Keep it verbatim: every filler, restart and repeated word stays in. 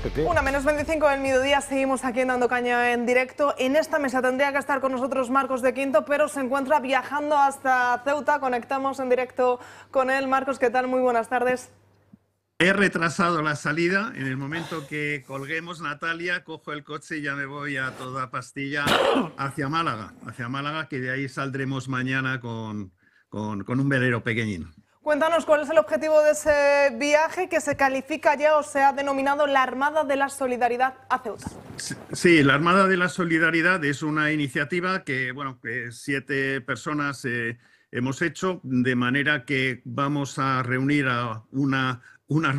Pepe. Una menos veinticinco del mediodía, seguimos aquí en Dando Caña en directo. En esta mesa tendría que estar con nosotros Marcos de Quinto, pero se encuentra viajando hasta Ceuta. Conectamos en directo con él. Marcos, ¿qué tal? Muy buenas tardes. He retrasado la salida. En el momento que colguemos, Natalia, cojo el coche y ya me voy a toda pastilla hacia Málaga, hacia Málaga, que de ahí saldremos mañana con, con, con un velero pequeñín. Cuéntanos cuál es el objetivo de ese viaje que se califica ya o se ha denominado la Armada de la Solidaridad a Ceuta. Sí, la Armada de la Solidaridad es una iniciativa que, bueno, que siete personas eh, hemos hecho, de manera que vamos a reunir a una, una